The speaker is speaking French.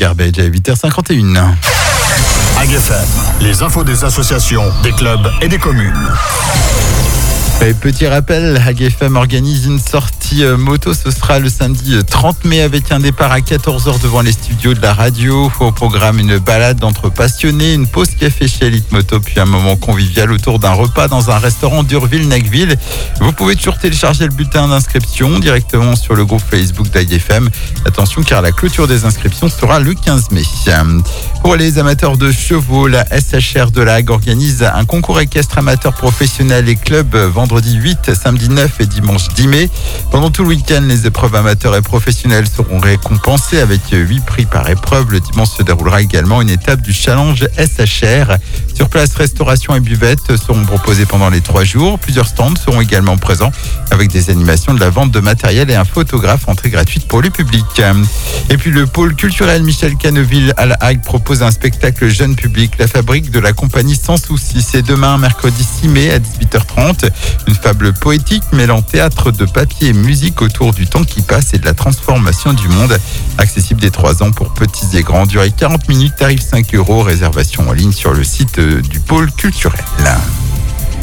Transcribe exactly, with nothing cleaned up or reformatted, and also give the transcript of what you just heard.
Garbage à huit heures cinquante et une. A G F M, les infos des associations, des clubs et des communes. Et petit rappel, A G F M organise une sortie moto. Ce sera le samedi trente mai avec un départ à quatorze heures devant les studios de la radio. Au programme, une balade entre passionnés, une pause café chez Elite Moto, puis un moment convivial autour d'un repas dans un restaurant d'Urville-Nacqueville. Vous pouvez toujours télécharger le bulletin d'inscription directement sur le groupe Facebook d'A G F M. Attention car la clôture des inscriptions sera le quinze mai. Pour les amateurs de chevaux, la S H R de la Hague organise un concours équestre amateur professionnel et club vendredi huit, samedi neuf et dimanche dix mai. Pendant tout le week-end, les épreuves amateurs et professionnelles seront récompensées avec huit prix par épreuve. Le dimanche se déroulera également une étape du challenge S H R. Sur place, restauration et buvette seront proposées pendant les trois jours. Plusieurs stands seront également présents avec des animations de la vente de matériel et un photographe, entrée gratuite pour le public. Et puis le pôle culturel Michel Canneville à la Hague propose un spectacle jeune public, La Fabrique de la compagnie Sans Souci. C'est demain, mercredi six mai à dix-huit heures trente. Une fable poétique mêlant théâtre de papier et musique autour du temps qui passe et de la transformation du monde. Accessible dès trois ans pour petits et grands. Durée quarante minutes, tarif cinq euros. Réservation en ligne sur le site du pôle culturel.